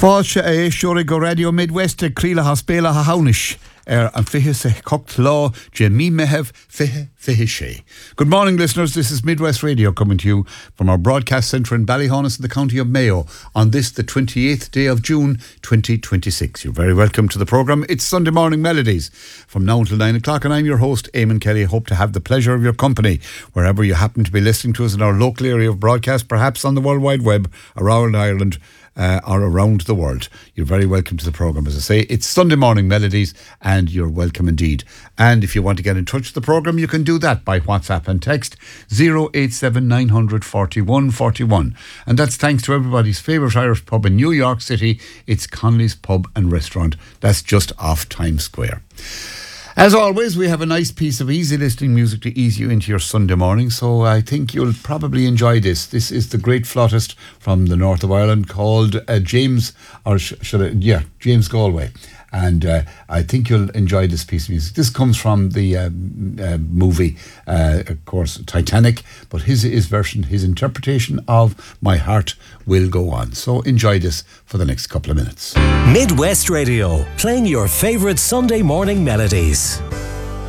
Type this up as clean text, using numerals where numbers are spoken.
Fáilte é seoraigh go Radio Midwest Críla Haspéla Haunis an fiche sa cocht lá je mi mehev fiche sé. Good morning, listeners. This is Midwest Radio coming to you from our broadcast centre in Ballyhonus in the county of Mayo on this, the 28th day of June 2026. You're very welcome to the programme. It's Sunday Morning Melodies from now until 9 o'clock, and I'm your host, Eamon Kelly. I hope to have the pleasure of your company wherever you happen to be listening to us in our local area of broadcast, perhaps on the World Wide Web, around Ireland, or around the world. You're very welcome to the programme. As I say, it's Sunday Morning Melodies, and you're welcome indeed. And if you want to get in touch with the programme, you can do that by WhatsApp and text 087 900 41 41. And that's thanks to everybody's favourite Irish pub in New York City. It's Connolly's Pub and Restaurant. That's just off Times Square. As always, we have a nice piece of easy listening music to ease you into your Sunday morning, so I think you'll probably enjoy this. This is the great flautist from the north of Ireland called James Galway. And I think you'll enjoy this piece of music. This comes from the movie, of course, Titanic, but his version, his interpretation of My Heart Will Go On. So enjoy this for the next couple of minutes. Midwest Radio, playing your favourite Sunday morning melodies.